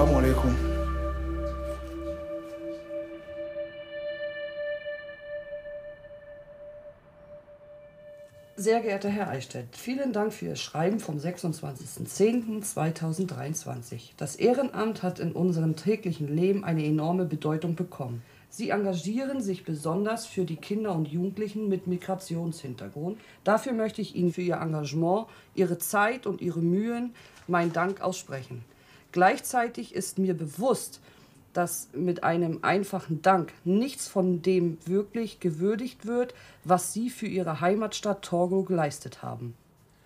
Assalamu alaikum. Sehr geehrter Herr Eichstädt, vielen Dank für Ihr Schreiben vom 26.10.2023. Das Ehrenamt hat in unserem täglichen Leben eine enorme Bedeutung bekommen. Sie engagieren sich besonders für die Kinder und Jugendlichen mit Migrationshintergrund. Dafür möchte ich Ihnen für Ihr Engagement, Ihre Zeit und Ihre Mühen meinen Dank aussprechen. Gleichzeitig ist mir bewusst, dass mit einem einfachen Dank nichts von dem wirklich gewürdigt wird, was Sie für Ihre Heimatstadt Torgelow geleistet haben.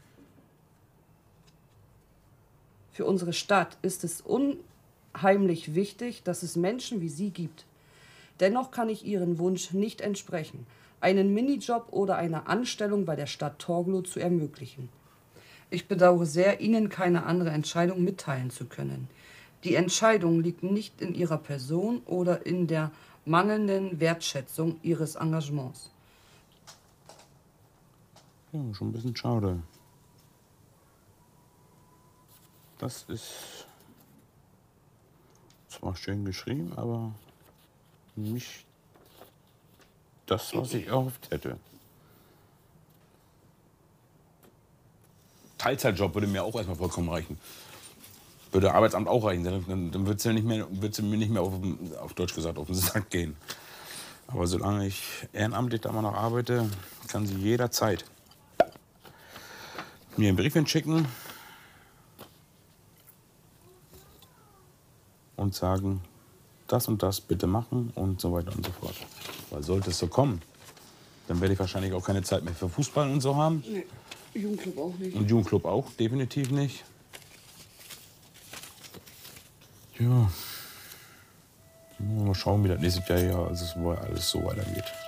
Für unsere Stadt ist es unheimlich wichtig, dass es Menschen wie Sie gibt. Dennoch kann ich Ihren Wunsch nicht entsprechen, einen Minijob oder eine Anstellung bei der Stadt Torgelow zu ermöglichen. Ich bedauere sehr, Ihnen keine andere Entscheidung mitteilen zu können. Die Entscheidung liegt nicht in Ihrer Person oder in der mangelnden Wertschätzung Ihres Engagements. Ja, schon ein bisschen schade. Das ist zwar schön geschrieben, aber nicht das, was ich erhofft hätte. Teilzeitjob würde mir auch erstmal vollkommen reichen. Würde Arbeitsamt auch reichen. Dann wird sie mir nicht mehr auf Deutsch gesagt, auf den Sack gehen. Aber solange ich ehrenamtlich da mal noch arbeite, kann sie jederzeit mir einen Brief hinschicken und sagen, das und das bitte machen und so weiter und so fort. Weil sollte es so kommen, dann werde ich wahrscheinlich auch keine Zeit mehr für Fußball und so haben. Nee, Jugendclub auch nicht. Und Jugendclub auch, definitiv nicht. Ja, mal schauen, wie das nächstes Jahr hier alles so weitergeht.